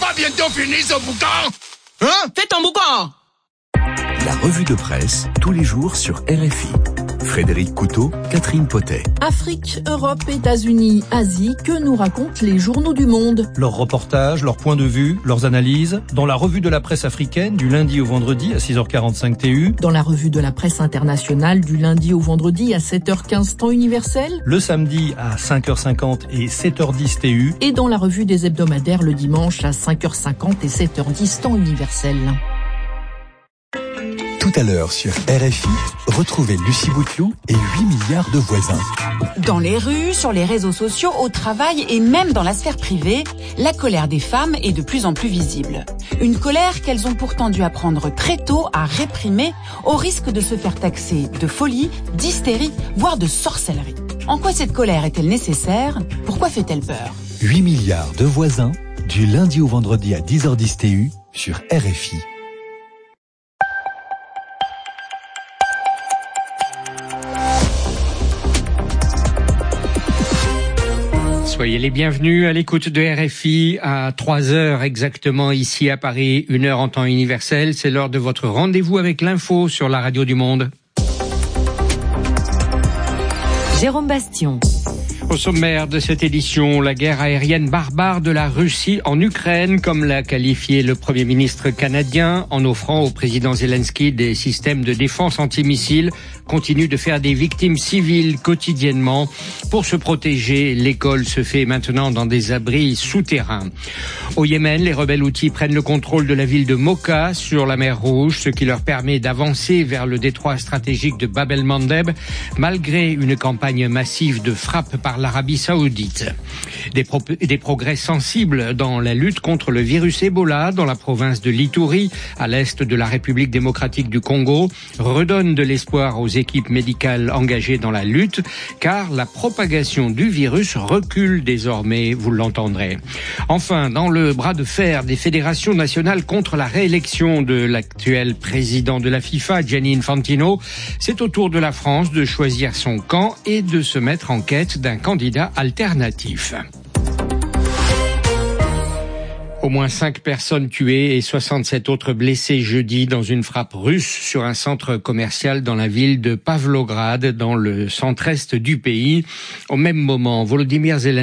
pas bientôt fini ce boucan? Hein? Fais ton boucan! La revue de presse, tous les jours sur RFI. Frédéric Couteau, Catherine Potet. Afrique, Europe, États-Unis, Asie, que nous racontent les journaux du monde? Leurs reportages, leurs points de vue, leurs analyses, dans la revue de la presse africaine du lundi au vendredi à 6h45 TU. Dans la revue de la presse internationale du lundi au vendredi à 7h15 temps universel. Le samedi à 5h50 et 7h10 TU. Et dans la revue des hebdomadaires le dimanche à 5h50 et 7h10 temps universel. Tout à l'heure sur RFI, retrouvez Lucie Bouteloup et 8 milliards de voisins. Dans les rues, sur les réseaux sociaux, au travail et même dans la sphère privée, la colère des femmes est de plus en plus visible. Une colère qu'elles ont pourtant dû apprendre très tôt à réprimer au risque de se faire taxer de folie, d'hystérie, voire de sorcellerie. En quoi cette colère est-elle nécessaire? Pourquoi fait-elle peur? 8 milliards de voisins, du lundi au vendredi à 10h10 TU sur RFI. Soyez les bienvenus à l'écoute de RFI à 3h exactement ici à Paris, 1h en temps universel. C'est l'heure de votre rendez-vous avec l'info sur la radio du monde. Jérôme Bastion. Au sommaire de cette édition, la guerre aérienne barbare de la Russie en Ukraine, comme l'a qualifié le Premier ministre canadien, en offrant au président Zelensky des systèmes de défense antimissiles, continue de faire des victimes civiles quotidiennement. Pour se protéger, l'école se fait maintenant dans des abris souterrains. Au Yémen, les rebelles houthis prennent le contrôle de la ville de Mocha sur la mer Rouge, ce qui leur permet d'avancer vers le détroit stratégique de Bab el-Mandeb, malgré une campagne massive de frappes par l'Arabie Saoudite. Des progrès sensibles dans la lutte contre le virus Ebola dans la province de l'Ituri, à l'est de la République démocratique du Congo, redonnent de l'espoir aux équipes médicales engagées dans la lutte, car la propagation du virus recule désormais, vous l'entendrez. Enfin, dans le bras de fer des fédérations nationales contre la réélection de l'actuel président de la FIFA, Gianni Infantino, c'est au tour de la France de choisir son camp et de se mettre en quête d'un candidat alternatif. Au moins 5 personnes tuées et 67 autres blessées jeudi dans une frappe russe sur un centre commercial dans la ville de Pavlograd, dans le centre-est du pays. Au même moment, Volodymyr Zelensky